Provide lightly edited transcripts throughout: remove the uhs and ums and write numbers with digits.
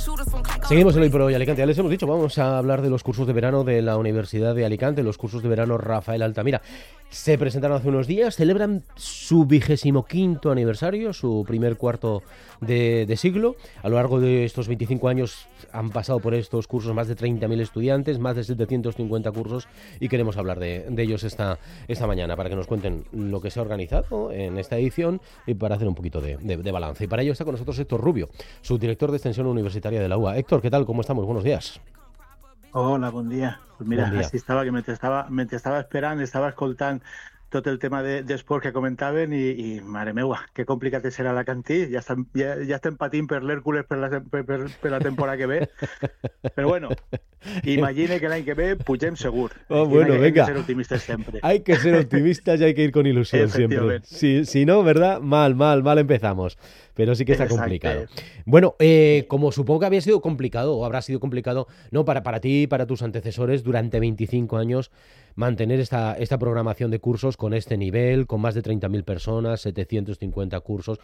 Seguimos en Hoy por Hoy Alicante. Ya les hemos dicho, vamos a hablar de los cursos de verano de la Universidad de Alicante, los cursos de verano Rafael Altamira. Se presentaron hace unos días, celebran su 25º aniversario, su primer cuarto de siglo. A lo largo de estos 25 años han pasado por estos cursos más de 30.000 estudiantes, más de 750 cursos, y queremos hablar de ellos esta mañana para que nos cuenten lo que se ha organizado en esta edición y para hacer un poquito de balance. Y para ello está con nosotros Héctor Rubio, subdirector de Extensión Universitaria de la UA. Héctor, ¿qué tal? ¿Cómo estamos? Buenos días. Hola, bon dia. Pues mira, Bon dia. així estava, que mentre estava esperant, estava escoltant tot el tema d'esport que comentaven i mare meua, que complicat és ser alacantí. Ja estem patint per l'Hèrcules per la temporada que ve. Però bueno, imagine que l'any que ve pugem segur. Bueno, venga. Hay que ser optimistas siempre. Hay que ser optimistas y hay que ir con ilusión siempre. Si no, ¿verdad? Mal empezamos. Pero sí que está complicado. Bueno, como supongo que había sido complicado, o habrá sido complicado, ¿no? Para ti y para tus antecesores durante 25 años mantener esta programación de cursos con este nivel, con más de 30.000 personas, 750 cursos,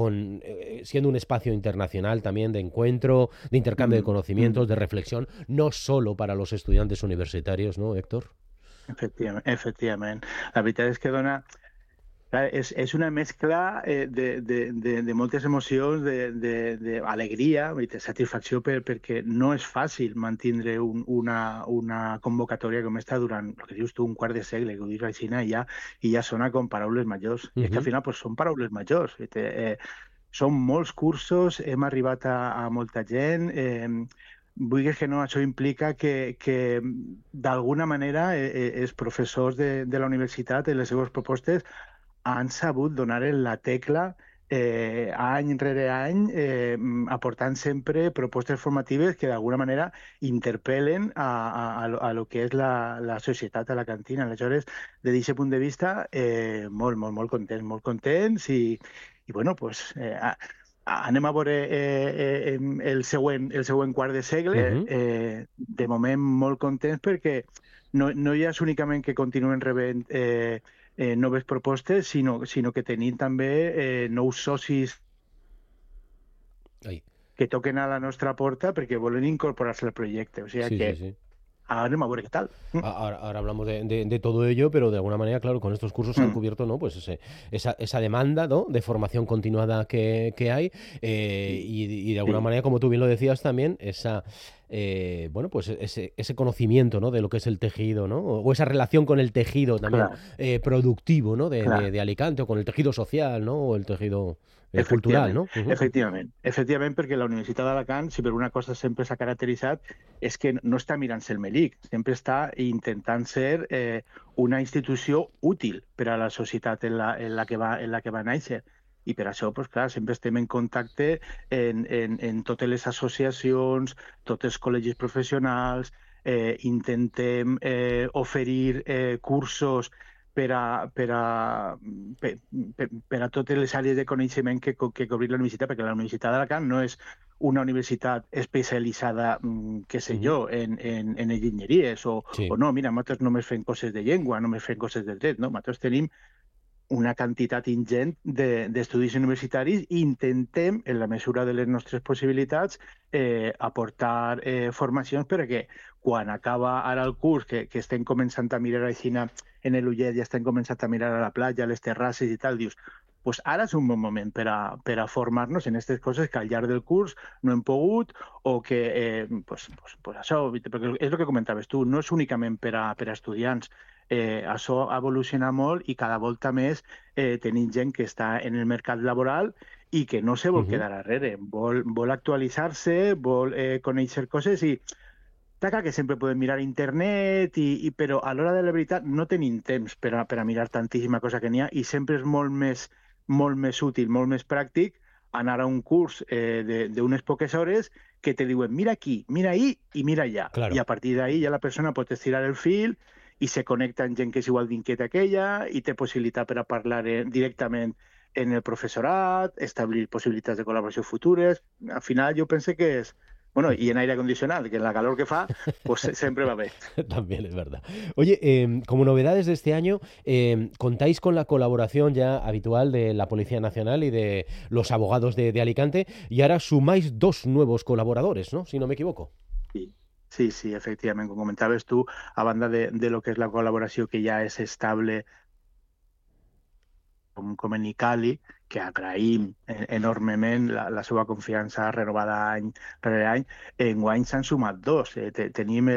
siendo un espacio internacional también de encuentro, de intercambio de conocimientos, de reflexión, no solo para los estudiantes universitarios, ¿no, Héctor? Efectivament. La veritat és que dona... És una mescla de moltes emocions, d'alegria, de satisfacció, perquè no és fàcil mantindre una convocatòria com esta durant, el que dius tu, un quart de segle, que ho dius així, i ja sona com paraules majors. I és que al final pues, són paraules majors. Són molts cursos, hem arribat a molta gent... Vulguis que no, això implica que d'alguna manera els professors de la universitat, en les seves propostes, han sabut donar en la tecla any rere any, aportant sempre propostes formatives que d'alguna manera interpel·len a lo que és la societat alacantina. Aleshores, des d'aquest punt de vista, molt contents i bueno, pues... anem a veure el següent quart de segle. De moment molt contents perquè no hi és únicament que continuen rebent noves propostes, sinó que tenim també nous socis que toquen a la nostra porta perquè volen incorporar-se al projecte. O sigui que sí. Anem a ver qué tal. Ahora hablamos de todo ello, pero de alguna manera, claro, con estos cursos se han cubierto, ¿no? Pues esa demanda, ¿no? De formación continuada que hay y de alguna manera, como tú bien lo decías también, bueno, pues ese conocimiento, ¿no? De lo que es el tejido, ¿no? O esa relación con el tejido también productivo, ¿no? De Alicante, o con el tejido social, ¿no? O el tejido cultural, ¿no? Efectivament, perquè la Universitat d'Alacant, si per una cosa sempre s'ha caracteritzat, és que no està mirant-se el melic, sempre està intentant ser una institució útil per a la societat en la que va néixer. I per això, pues, clar, sempre estem en contacte en totes les associacions, tots els col·legis professionals, intentem oferir cursos per a totes les àrees de coneixement que cobrir la universitat, perquè la Universitat d'Alacant no és una universitat especialitzada, què sé jo, en enginyeries o no, mira, nosaltres només fem coses de llengua, només fem coses de dret, no? Nosaltres tenim una quantitat ingent d'estudis universitaris i intentem, en la mesura de les nostres possibilitats, aportar formacions perquè quan acaba ara el curs, que estem començant a mirar així en l'Ullet, ja estem començant a mirar a la platja, a les terrasses i tal, dius, pues ara és un bon moment per a formar-nos en aquestes coses que al llarg del curs no hem pogut o que, pues això, perquè és el que comentaves tu, no és únicament per a estudiants. Això ha evolucionat molt i cada volta més tenim gent que està en el mercat laboral i que no se vol quedar darrere, vol actualitzar-se, vol conèixer coses i està clar que sempre podem mirar internet, però a l'hora de la veritat no tenim temps per a mirar tantíssima cosa que n'hi ha i sempre és molt més útil, molt més pràctic anar a un curs d'unes poques hores que te diuen mira aquí, mira ahí i mira allà. Claro. I a partir d'ahí ja la persona pot estirar el fil i se connecta amb gent que és igual d'inquieta que ella i té possibilitat per a parlar directament en el professorat, establir possibilitats de col·laboració futures. Al final jo penso que és Bueno, i en aire condicionat, que en la calor que fa, pues sempre va bé. También es verdad. Oye, como novedades de este año, contáis con la colaboración ya habitual de la Policía Nacional y de los abogados de Alicante, y ahora sumáis dos nuevos colaboradores, ¿no? Si no me equivoco. Sí, sí, sí, efectivament. Com comentaves tu, a banda de lo que és la col·laboració que ja és estable com en Icali, que agraïm enormement la seva confiança renovada any rere any, enguany s'han sumat dos. Tenim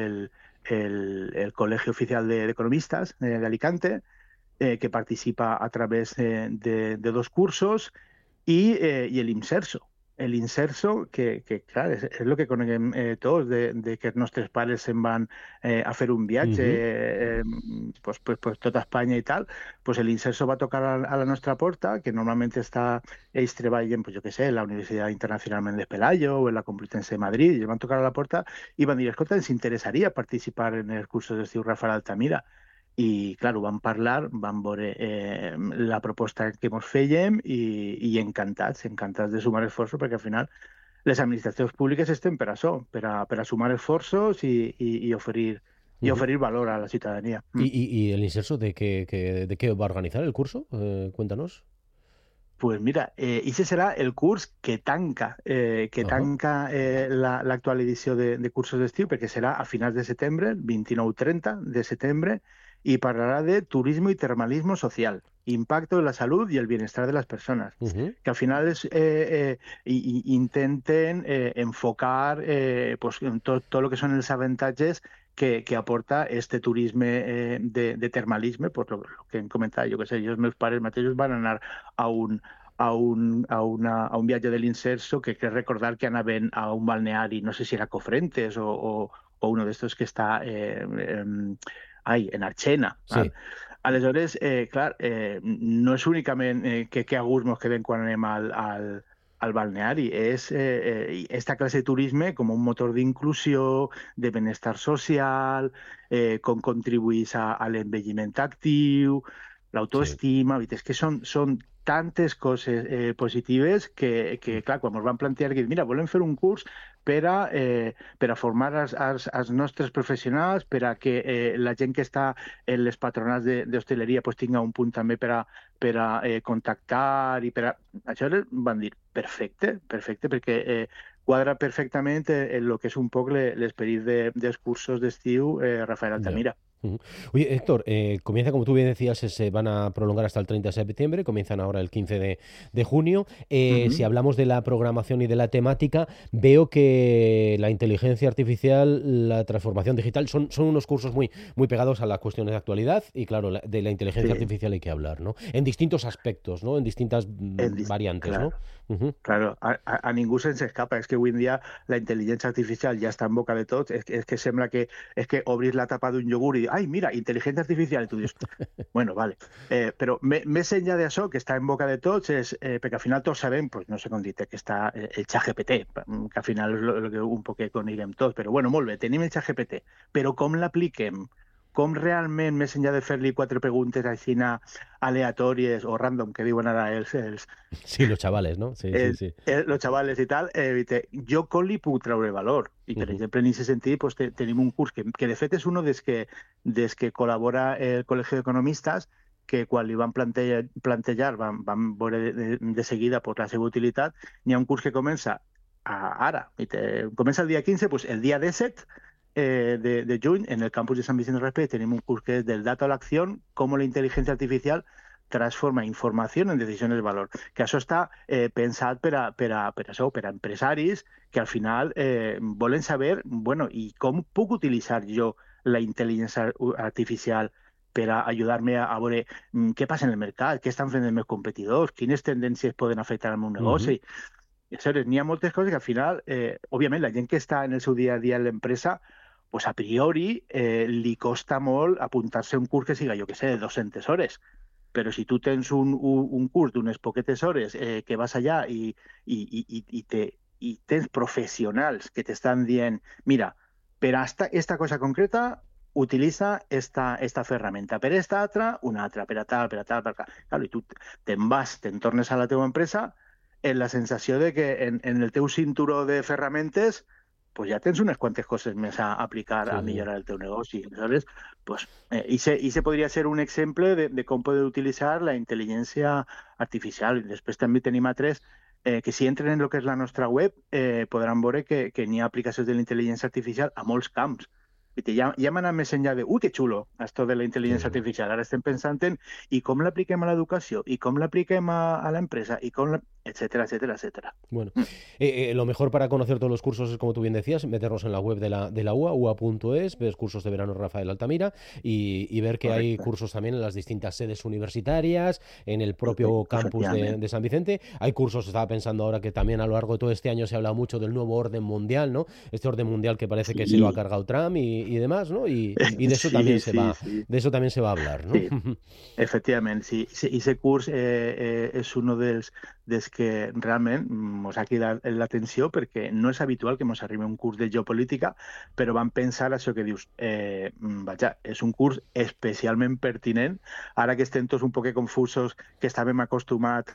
el Col·legi Oficial d'Economistes d'Alicante, que participa a través de dos cursos, i l'Inserso. L'Inserso, que clar, és el que coneguem tots, de que els nostres pares se'n van a fer un viatge pues tota Espanya i tal, pues l'Inserso va tocar a la nostra porta, que normalment ells treballen, pues jo què sé, la Universitat Internacional Méndez Pelayo o en la Complutense de Madrid, i els van tocar a la porta i van dir, escolta, ens interessaria participar en els cursos d'estiu Rafael Altamira. I, clar, ho vam parlar, vam veure la proposta que ens fèiem i encantats de sumar esforços, perquè al final les administracions públiques estem per això, per a sumar esforços i oferir valor a la ciutadania. ¿Y el Inserso de qué va a organizar el curso? Cuéntanos. Pues mira, ese serà el curs que tanca l'actual edició de cursos d'estiu, perquè serà a finals de setembre, 29-30 de setembre, y parlará de turismo y termalismo social, impacto en la salud y el bienestar de las personas, que al final intenten enfocar pues, todo lo que son los avantatges que aporta este turisme de termalisme, pues lo que hem comentat, jo que sé, els meus pares mateixos van anar a un viatge de l'Inserso, que crec recordar que anaven a un balneari, no sé si era Cofrentes o uno d'estos que està en Arxena. Sí. Aleshores, clar, no és únicament que a gust mos quedem quan anem al balneari, és esta classe de turisme com un motor d'inclusió, de benestar social, com contribuís a l'envelliment actiu, l'autoestima, sí. És que són tantes coses positives que, clar, quan ens van plantejar que, mira, volem fer un curs per a formar els nostres professionals, per a que la gent que està en les patronals d'hostaleria pues, tinga un punt també per a contactar, i per a... Això van dir, perfecte, perquè quadra perfectament en el que és un poc l'esperit dels cursos d'estiu Rafael Altamira. Oye, Héctor, comienza, como tú bien decías, se van a prolongar hasta el 30 de septiembre, comienzan ahora el 15 de junio. Si hablamos de la programación y de la temática, veo que la inteligencia artificial, la transformación digital, son unos cursos muy pegados a las cuestiones de actualidad, y claro, de la inteligencia artificial hay que hablar, ¿no? En distintos aspectos, ¿no? En distintas variantes, claro. ¿no? Claro, a ningú se'ns escapa. És que avui en dia la intel·ligència artificial ja està en boca de tots. És que sembla que obris la tapa d'un iogurt i ai, mira, intel·ligència artificial, i tu dius, bueno, vale. Però més enllà d'això, que està en boca de tots, és perquè al final tots sabem, pues, no sé com dir, que està el ChatGPT, que al final és el que un poc coneguem tots, però bueno, molt bé, tenim el ChatGPT, però com l'apliquem? Com realment, més enllà de fer-li 4 preguntes així aleatòries o random, que diuen ara els... Sí, los chavales, ¿no? Sí. Los chavales i tal, jo com li puc treure valor? I, per exemple, en aquest sentit, pues, tenim un curs que de fet és un des que col·labora el Col·legi d'Economistes, que quan li van plantejar van veure de seguida la seva utilitat. N'hi ha un curs que comença ara, comença el dia 15, pues, el dia 17 de juny, en el campus de Sant Vicent del Raspeig, tenim un curs que és del dato a l'acció, com la intel·ligència artificial transforma informació en decisions de valor. Que això està pensat per a empresaris que al final volen saber, bueno, i com puc utilitzar jo la intel·ligència artificial per a ajudar-me a veure què passa en el mercat, què estan fent els meus competidors, quines tendències poden afectar el meu negoci. N'hi ha moltes coses que al final, òbviament, la gent que està en el seu dia a dia en l'empresa, pues a priori li costa molt apuntar-se a un curs que siga, jo què sé, de 200 hores. Però si tu tens un curs d'unes poquetes hores que vas allà i tens professionals que t'estan dient, mira, per a esta cosa concreta utilitza esta ferramenta, per esta altra, una altra, per a tal, per a tal, per a tal. Claro, i tu te'n vas, te'n tornes a la teva empresa la sensació de que en el teu cinturó de ferramentes pues ja tens unes quantes coses més a aplicar a millorar el teu negoci. Aleshores, pues, ese podria ser un exemple de com poder utilitzar la intel·ligència artificial. I després també tenim altres que si entren en el que és la nostra web podran veure que n'hi ha aplicacions de la intel·ligència artificial a molts camps. Ja hem anat més enllà de, que xulo, esto de la intel·ligència artificial. Ara estem pensant en com l'apliquem a l'educació, i com l'apliquem a l'empresa, y etcétera, etcétera, etcétera. Bueno, lo mejor para conocer todos los cursos es, como tú bien decías, meternos en la web de la UA, ua.es, ves cursos de verano Rafael Altamira, y ver que hay cursos también en las distintas sedes universitarias, en el propio campus de San Vicente. Hay cursos, estaba pensando ahora que también a lo largo de todo este año se habla mucho del nuevo orden mundial, ¿no? Este orden mundial que parece que se lo ha cargado Trump y demás, ¿no? Y de eso también de eso también se va a hablar, ¿no? Sí. Efectivament, sí. I aquest curs és un dels que realment ens ha cridat l'atenció, perquè no és habitual que ens arribi un curs de geopolítica, però vam pensar això que dius, vaja, és un curs especialment pertinent, ara que estem tots un poc confusos, que estàvem acostumats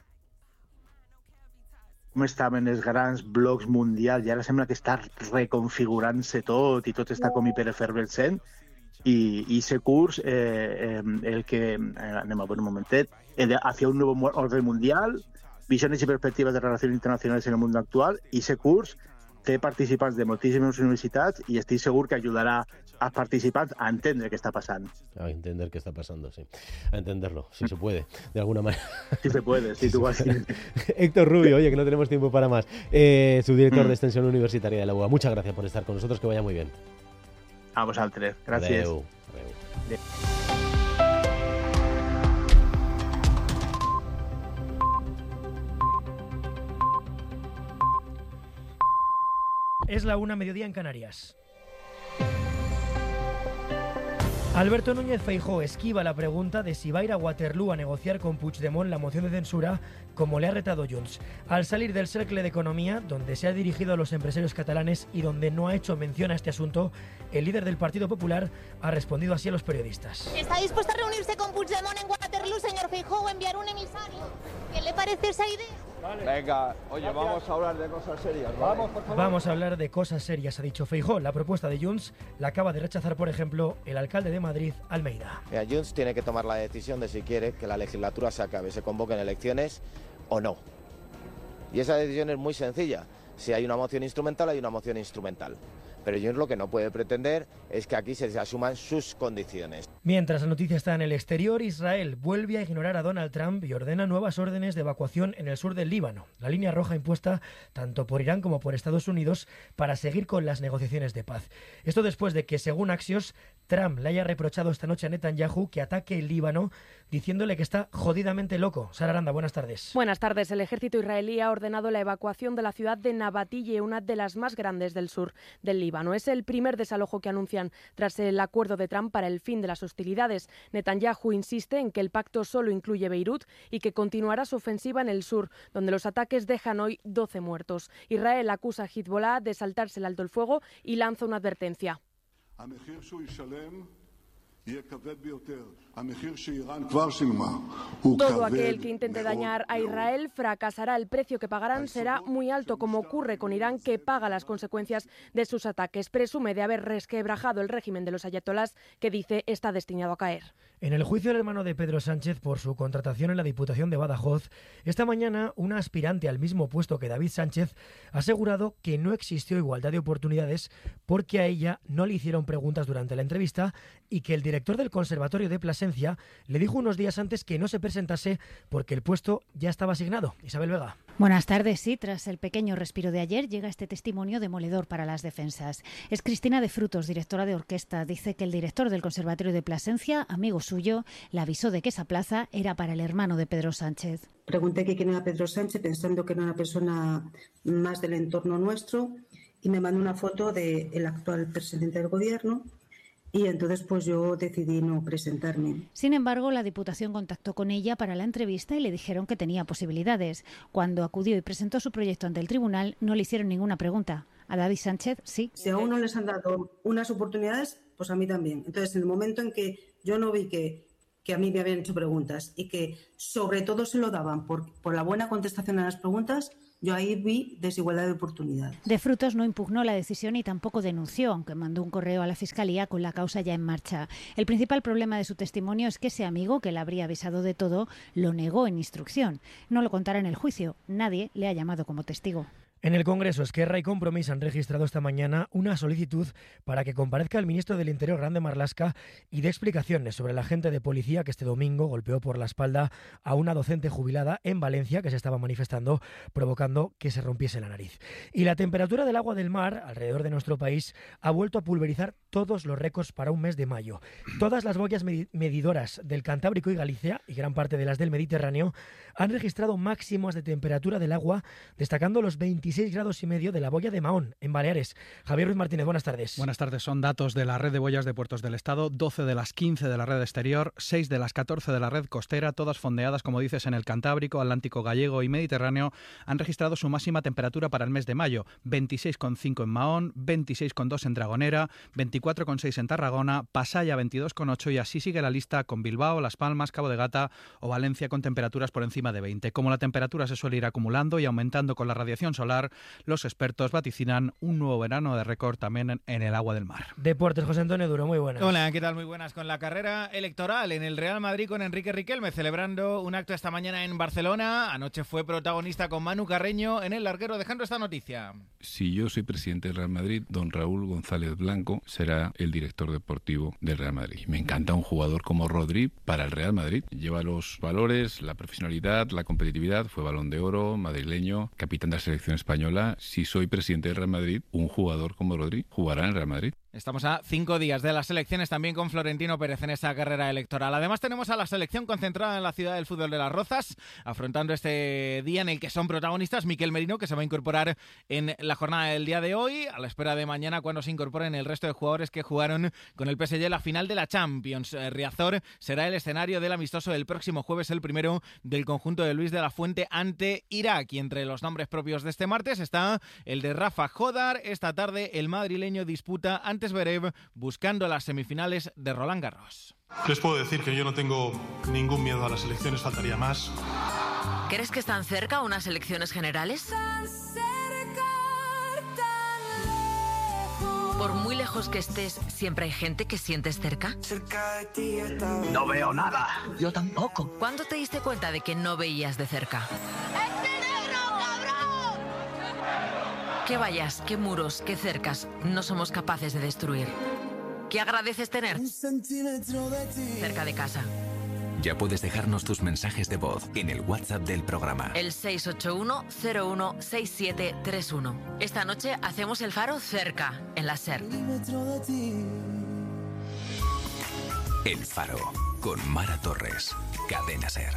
com estaven els grans blocs mundials, i ara sembla que està reconfigurant-se tot i tot està com hiperefervescent, i aquest curs, el que, anem a veure un momentet, hacia un nuevo orden mundial, visiones y perspectivas de relaciones internacionales en el mundo actual, i aquest curs té participants de moltíssimes universitats i estic segur que ajudarà als participants a entendre què està passant. A entender qué está pasando, sí. A entenderlo, si se puede, de alguna manera. Si se puede, si tú vas. Héctor Rubio, oye, que no tenemos tiempo para más. Subdirector de Extensión Universitaria de la UA. Muchas gracias por estar con nosotros, que vaya muy bien. A vosaltres, gràcies. Adeu. Adeu. Es la 1:00, mediodía en Canarias. Alberto Núñez Feijóo esquiva la pregunta de si va a ir a Waterloo a negociar con Puigdemont la moción de censura, como le ha retado Junts. Al salir del Cercle de Economía, donde se ha dirigido a los empresarios catalanes y donde no ha hecho mención a este asunto, el líder del Partido Popular ha respondido así a los periodistas. ¿Está dispuesto a reunirse con Puigdemont en Waterloo, señor Feijóo, o enviar un emisario? ¿Qué le parece esa idea? Vale. Venga, oye, vamos a hablar de cosas serias, ¿vale? Vamos, por favor. Vamos a hablar de cosas serias, ha dicho Feijóo. La propuesta de Junts la acaba de rechazar, por ejemplo, el alcalde de Madrid, Almeida. Mira, Junts tiene que tomar la decisión de si quiere que la legislatura se acabe, se convoquen elecciones o no. Y esa decisión es muy sencilla. Si hay una moción instrumental, hay una moción instrumental. Pero Junts lo que no puede pretender es que aquí se asuman sus condiciones. Mientras la noticia está en el exterior, Israel vuelve a ignorar a Donald Trump y ordena nuevas órdenes de evacuación en el sur del Líbano, la línea roja impuesta tanto por Irán como por Estados Unidos para seguir con las negociaciones de paz. Esto después de que, según Axios, Trump le haya reprochado esta noche a Netanyahu que ataque el Líbano, diciéndole que está jodidamente loco. Sara Aranda, buenas tardes. Buenas tardes. El ejército israelí ha ordenado la evacuación de la ciudad de Nabatille, una de las más grandes del sur del Líbano. Es el primer desalojo que anuncian tras el acuerdo de Trump para el fin de las hostilidades. Netanyahu insiste en que el pacto solo incluye Beirut y que continuará su ofensiva en el sur, donde los ataques dejan hoy 12 muertos. Israel acusa a Hezbollah de saltarse el alto el fuego y lanza una advertencia. Todo aquel que intente dañar a Israel fracasará. El precio que pagarán será muy alto, como ocurre con Irán, que paga las consecuencias de sus ataques. Presume de haber resquebrajado el régimen de los ayatolás, que dice está destinado a caer. En el juicio del hermano de Pedro Sánchez por su contratación en la Diputación de Badajoz, esta mañana una aspirante al mismo puesto que David Sánchez ha asegurado que no existió igualdad de oportunidades porque a ella no le hicieron preguntas durante la entrevista y que el director del Conservatorio de Plasencia le dijo unos días antes que no se presentase porque el puesto ya estaba asignado. Isabel Vega. Buenas tardes. Sí, tras el pequeño respiro de ayer llega este testimonio demoledor para las defensas. Es Cristina de Frutos, directora de orquesta. Dice que el director del Conservatorio de Plasencia, amigo suyo, le avisó de que esa plaza era para el hermano de Pedro Sánchez. Pregunté que quién era Pedro Sánchez, pensando que era una persona más del entorno nuestro, y me mandó una foto del actual presidente del gobierno. Y entonces pues yo decidí no presentarme. Sin embargo, la Diputación contactó con ella para la entrevista y le dijeron que tenía posibilidades. Cuando acudió y presentó su proyecto ante el tribunal, no le hicieron ninguna pregunta. A David Sánchez, sí. Si a uno les han dado unas oportunidades, pues a mí también. Entonces, en el momento en que yo no vi que que a mí me habían hecho preguntas y que sobre todo se lo daban por la buena contestación a las preguntas, yo ahí vi desigualdad de oportunidades. De Frutos no impugnó la decisión y tampoco denunció, aunque mandó un correo a la Fiscalía con la causa ya en marcha. El principal problema de su testimonio es que ese amigo, que le habría avisado de todo, lo negó en instrucción. No lo contará en el juicio. Nadie le ha llamado como testigo. En el Congreso, Esquerra y Compromís han registrado esta mañana una solicitud para que comparezca el ministro del Interior, Grande Marlaska, y dé explicaciones sobre el agente de policía que este domingo golpeó por la espalda a una docente jubilada en Valencia que se estaba manifestando, provocando que se rompiese la nariz. Y la temperatura del agua del mar alrededor de nuestro país ha vuelto a pulverizar todos los récords para un mes de mayo. Todas las boyas medidoras del Cantábrico y Galicia, y gran parte de las del Mediterráneo, han registrado máximos de temperatura del agua, destacando los 26,5 grados de la boya de Mahón, en Baleares. Javier Ruiz Martínez, buenas tardes. Buenas tardes. Son datos de la red de boyas de puertos del Estado, 12 de las 15 de la red exterior, 6 de las 14 de la red costera, todas fondeadas, como dices, en el Cantábrico, Atlántico Gallego y Mediterráneo, han registrado su máxima temperatura para el mes de mayo, 26,5 en Mahón, 26,2 en Dragonera, 24,6 en Tarragona, Pasaya 22,8 y así sigue la lista con Bilbao, Las Palmas, Cabo de Gata o Valencia con temperaturas por encima de 20. Como la temperatura se suele ir acumulando y aumentando con la radiación solar, los expertos vaticinan un nuevo verano de récord también en el agua del mar. Deportes, José Antonio Duro, muy buenas. Hola, ¿qué tal? Muy buenas. Con la carrera electoral en el Real Madrid con Enrique Riquelme celebrando un acto esta mañana en Barcelona. Anoche fue protagonista con Manu Carreño en el larguero, dejando esta noticia. Si yo soy presidente del Real Madrid, don Raúl González Blanco será el director deportivo del Real Madrid. Me encanta un jugador como Rodri para el Real Madrid. Lleva los valores, la profesionalidad, la competitividad, fue Balón de Oro, madrileño, capitán de la selección española. Si soy presidente del Real Madrid, un jugador como Rodri jugará en el Real Madrid. Estamos a 5 días de las elecciones también con Florentino Pérez en esa carrera electoral. Además tenemos a la selección concentrada en la ciudad del fútbol de Las Rozas, afrontando este día en el que son protagonistas Miquel Merino, que se va a incorporar en la jornada del día de hoy, a la espera de mañana cuando se incorporen el resto de jugadores que jugaron con el PSG la final de la Champions. Riazor será el escenario del amistoso del próximo jueves, el primero del conjunto de Luis de la Fuente ante Irak. Y entre los nombres propios de este martes está el de Rafa Jodar. Esta tarde el madrileño disputa ante Zverev buscando las semifinales de Roland Garros. Les puedo decir que yo no tengo ningún miedo a las elecciones, faltaría más. ¿Crees que están cerca unas elecciones generales? Por muy lejos que estés, ¿siempre hay gente que sientes cerca? No veo nada. Yo tampoco. ¿Cuándo te diste cuenta de que no veías de cerca? ¿Qué vallas, qué muros, qué cercas no somos capaces de destruir? ¿Qué agradeces tener cerca de casa? Ya puedes dejarnos tus mensajes de voz en el WhatsApp del programa. El 681-016731. Esta noche hacemos el faro cerca, en la SER. El Faro, con Mara Torres. Cadena SER.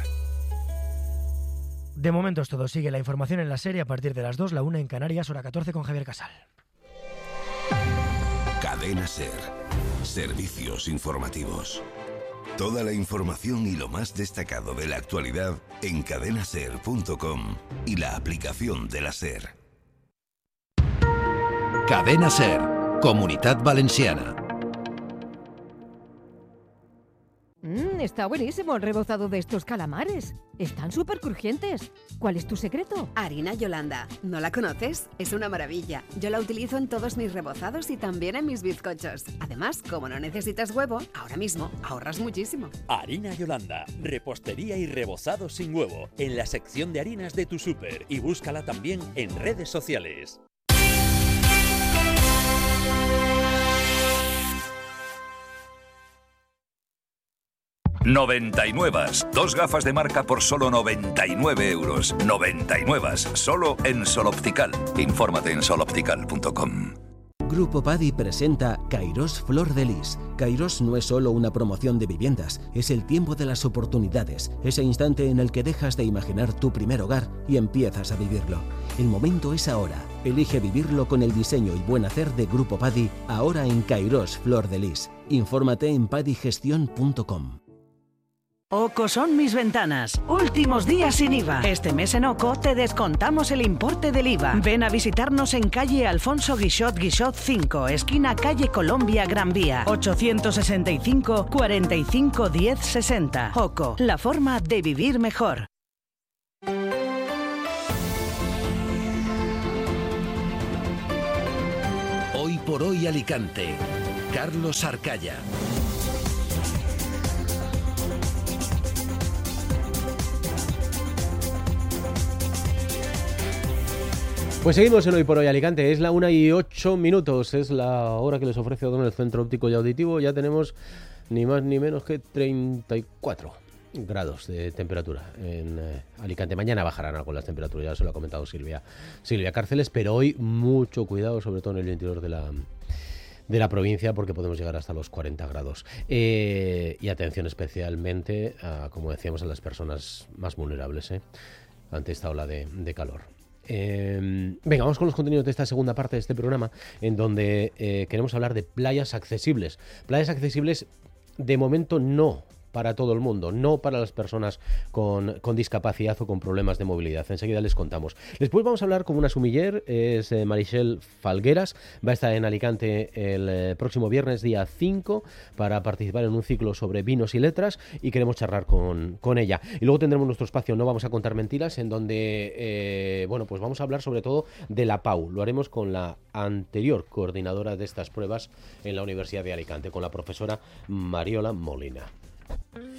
De momento es todo. Sigue la información en la serie a partir de las 2, la 1 en Canarias, hora 14 con Javier Casal. Cadena SER. Servicios informativos. Toda la información y lo más destacado de la actualidad en cadenaser.com y la aplicación de la SER. Cadena SER, Comunitat Valenciana. Está buenísimo el rebozado de estos calamares. Están súper crujientes. ¿Cuál es tu secreto? Harina Yolanda. ¿No la conoces? Es una maravilla. Yo la utilizo en todos mis rebozados y también en mis bizcochos. Además, como no necesitas huevo, ahora mismo ahorras muchísimo. Harina Yolanda. Repostería y rebozado sin huevo. En la sección de harinas de tu súper. Y búscala también en redes sociales. Noventanuevas, 2 gafas de marca por solo 99 euros. Noventanuevas, solo en Soloptical. Infórmate en soloptical.com. Grupo Padi presenta Kairos Flor de Lis. Kairos no es solo una promoción de viviendas, es el tiempo de las oportunidades, ese instante en el que dejas de imaginar tu primer hogar y empiezas a vivirlo. El momento es ahora. Elige vivirlo con el diseño y buen hacer de Grupo Padi, ahora en Kairos Flor de Lis. Infórmate en padigestión.com. OCO son mis ventanas. Últimos días sin IVA. Este mes en OCO te descontamos el importe del IVA. Ven a visitarnos en calle Alfonso Guixot 5, esquina calle Colombia Gran Vía. 865 45 10 60. OCO, la forma de vivir mejor. Hoy por hoy Alicante. Carlos Arcaya. Pues seguimos en Hoy por Hoy Alicante, es la 1:08, es la hora que les ofrece O'Donnell el Centro Óptico y Auditivo. Ya tenemos ni más ni menos que 34 grados de temperatura en Alicante. Mañana bajarán algo las temperaturas, ya se lo ha comentado Silvia Cárceles, pero hoy mucho cuidado, sobre todo en el interior de la provincia, porque podemos llegar hasta los 40 grados. Y atención especialmente, como decíamos, a las personas más vulnerables ante esta ola de calor. Venga, vamos con los contenidos de esta segunda parte de este programa, en donde queremos hablar de playas accesibles. Playas accesibles, de momento no para todo el mundo, no para las personas con discapacidad o con problemas de movilidad. Enseguida les contamos. Después vamos a hablar con una sumiller, es Marichel Falgueras, va a estar en Alicante el próximo viernes, día 5, para participar en un ciclo sobre vinos y letras, y queremos charlar con ella. Y luego tendremos nuestro espacio No Vamos a Contar Mentiras, en donde pues vamos a hablar sobre todo de la PAU. Lo haremos con la anterior coordinadora de estas pruebas en la Universidad de Alicante, con la profesora Mariola Molina.